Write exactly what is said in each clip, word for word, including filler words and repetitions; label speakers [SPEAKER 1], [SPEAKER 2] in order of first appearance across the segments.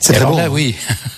[SPEAKER 1] C'est
[SPEAKER 2] alors
[SPEAKER 1] très
[SPEAKER 2] là,
[SPEAKER 1] beau.
[SPEAKER 2] oui.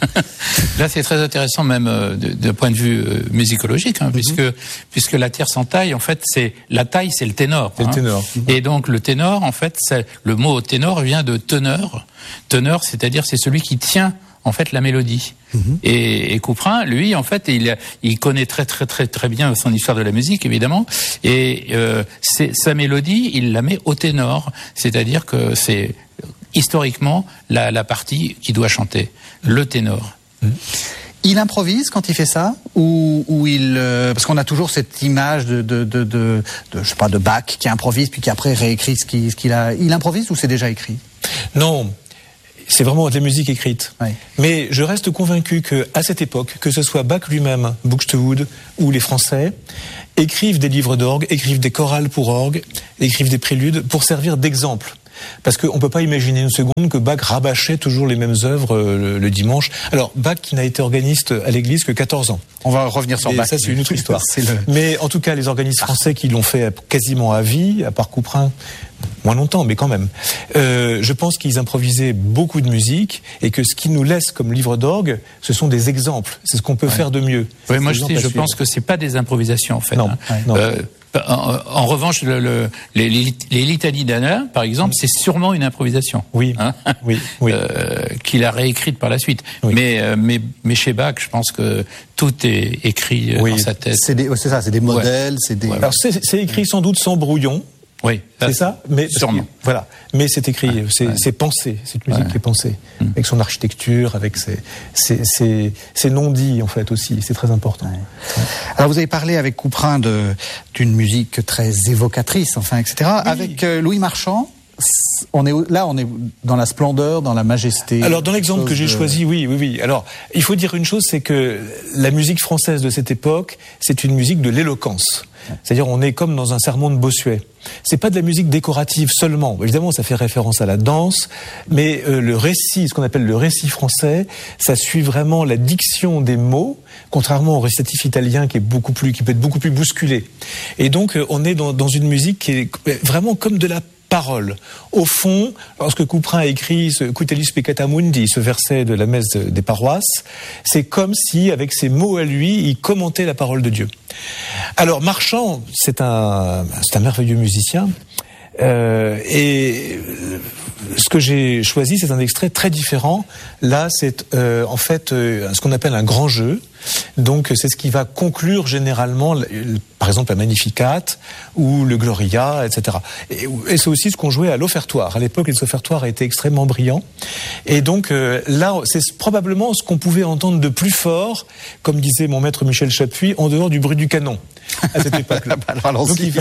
[SPEAKER 2] Là, c'est très intéressant même euh, de, de point de vue euh, musicologique, hein, mm-hmm. puisque puisque la tierce en taille, en fait, c'est la taille, c'est le ténor.
[SPEAKER 3] C'est
[SPEAKER 2] hein.
[SPEAKER 3] le ténor.
[SPEAKER 2] Mm-hmm. Et donc le ténor, en fait, c'est, le mot ténor vient de teneur. Teneur, c'est-à-dire c'est celui qui tient en fait la mélodie. Mmh. Et, et Couperin, lui, en fait, il, il connaît très très très très bien son histoire de la musique, évidemment. Et euh, c'est, sa mélodie, il la met au ténor, c'est-à-dire que c'est historiquement la, la partie qui doit chanter, le ténor.
[SPEAKER 1] Mmh. Il improvise quand il fait ça, ou, ou il euh, parce qu'on a toujours cette image de, de, de, de, de je sais pas de Bach qui improvise puis qui après réécrit ce qu'il, ce qu'il a. Il improvise ou c'est déjà écrit?
[SPEAKER 3] Non. C'est vraiment de la musique écrite. Oui. Mais je reste convaincu qu'à cette époque, que ce soit Bach lui-même, Buxtehude, ou les Français, écrivent des livres d'orgue, écrivent des chorales pour orgue, écrivent des préludes pour servir d'exemple. Parce qu'on ne peut pas imaginer une seconde que Bach rabâchait toujours les mêmes œuvres le, le dimanche. Alors, Bach qui n'a été organiste à l'église que quatorze ans.
[SPEAKER 1] On va revenir sur
[SPEAKER 3] Et
[SPEAKER 1] Bach.
[SPEAKER 3] Ça, c'est une autre histoire.
[SPEAKER 1] c'est le...
[SPEAKER 3] Mais en tout cas, les organistes français qui l'ont fait quasiment à vie, à part Couperin, moins longtemps, mais quand même. Euh, je pense qu'ils improvisaient beaucoup de musique et que ce qu'ils nous laissent comme livre d'orgue, ce sont des exemples. C'est ce qu'on peut ouais. faire de mieux.
[SPEAKER 2] Oui, moi, je, je pense que c'est pas des improvisations, en fait.
[SPEAKER 3] Non.
[SPEAKER 2] Hein.
[SPEAKER 3] Ouais. non.
[SPEAKER 2] Euh, En, en revanche, le, le, les, les litanies d'Anna, par exemple, c'est sûrement une improvisation.
[SPEAKER 3] Oui,
[SPEAKER 2] hein
[SPEAKER 3] oui, oui.
[SPEAKER 2] Euh, qu'il a réécrite par la suite.
[SPEAKER 3] Oui.
[SPEAKER 2] Mais, euh, mais, mais chez Bach, je pense que tout est écrit
[SPEAKER 3] oui.
[SPEAKER 2] dans sa tête.
[SPEAKER 1] C'est, des, c'est ça, c'est des modèles, ouais. c'est des.
[SPEAKER 3] Alors c'est, c'est écrit sans doute sans brouillon.
[SPEAKER 2] Oui,
[SPEAKER 3] c'est ça, mais
[SPEAKER 2] sûrement.
[SPEAKER 3] Voilà, mais c'est écrit, ouais, c'est, ouais. c'est pensé, c'est une musique ouais. qui est pensée, mmh. avec son architecture, avec ses, ses, ses, ses non-dits en fait aussi, c'est très important. Ouais.
[SPEAKER 1] Ouais. Alors vous avez parlé avec Couperin de d'une musique très évocatrice, enfin, et cetera. Oui. Avec euh, Louis Marchand. On est là, on est dans la splendeur, dans la majesté.
[SPEAKER 3] Alors dans l'exemple que j'ai de... choisi, oui, oui, oui. Alors il faut dire une chose, c'est que la musique française de cette époque, c'est une musique de l'éloquence. C'est-à-dire on est comme dans un sermon de Bossuet. C'est pas de la musique décorative seulement. Évidemment, ça fait référence à la danse, mais euh, le récit, ce qu'on appelle le récit français, ça suit vraiment la diction des mots, contrairement au récitatif italien qui est beaucoup plus, qui peut être beaucoup plus bousculé. Et donc euh, on est dans, dans une musique qui est vraiment comme de la parole. Au fond, lorsque Couperin a écrit ce Cutellis peccata mundi, ce verset de la messe des paroisses, c'est comme si, avec ses mots à lui, il commentait la parole de Dieu. Alors, Marchand, c'est un, c'est un merveilleux musicien. Euh, et ce que j'ai choisi, c'est un extrait très différent. Là, c'est euh, en fait euh, ce qu'on appelle un grand jeu. Donc, c'est ce qui va conclure généralement, par exemple, la Magnificat ou le Gloria, et cetera. Et, et c'est aussi ce qu'on jouait à l'offertoire. À l'époque, les offertoires étaient extrêmement brillants. Et donc, euh, là, c'est probablement ce qu'on pouvait entendre de plus fort, comme disait mon maître Michel Chapuis, en dehors du bruit du canon. À cette époque-là. Donc, il,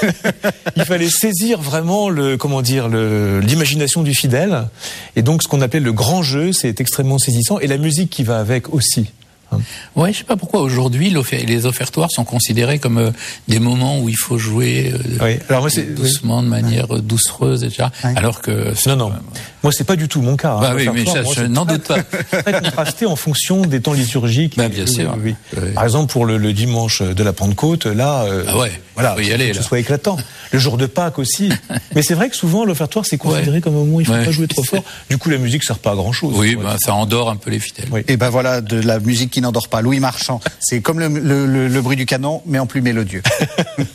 [SPEAKER 3] il fallait saisir vraiment le, comment dire, le, l'imagination du fidèle. Et donc, ce qu'on appelait le grand jeu, c'est extrêmement saisissant. Et la musique qui va avec aussi.
[SPEAKER 2] Ouais, je sais pas pourquoi aujourd'hui les offertoires sont considérés comme euh, des moments où il faut jouer euh,
[SPEAKER 3] oui. Alors moi, c'est,
[SPEAKER 2] doucement, oui. de manière ouais. doucereuse, et cetera. Ouais. Alors que
[SPEAKER 3] non, non, euh, moi c'est pas du tout mon cas.
[SPEAKER 2] Bah
[SPEAKER 3] hein,
[SPEAKER 2] oui, mais ça,
[SPEAKER 3] moi,
[SPEAKER 2] je n'en doute pas.
[SPEAKER 3] Très contrasté en fonction des temps liturgiques.
[SPEAKER 2] Bah, bien
[SPEAKER 3] oui,
[SPEAKER 2] sûr.
[SPEAKER 3] Oui, oui. Par exemple, pour le, le dimanche de la Pentecôte, là, euh,
[SPEAKER 2] ah ouais,
[SPEAKER 3] voilà,
[SPEAKER 2] faut y aller,
[SPEAKER 3] que
[SPEAKER 2] là.
[SPEAKER 3] ce soit éclatant. Le jour de Pâques aussi. Mais c'est vrai que souvent l'offertoire c'est considéré ouais. comme un moment où il faut ouais. pas jouer trop fort. Du coup, la musique sert pas à grand chose.
[SPEAKER 2] Oui, bah, ça endort un peu les fidèles.
[SPEAKER 1] Oui. Et ben voilà de la musique qui n'endort pas. Louis Marchand. C'est comme le, le, le, le bruit du canon, mais en plus mélodieux.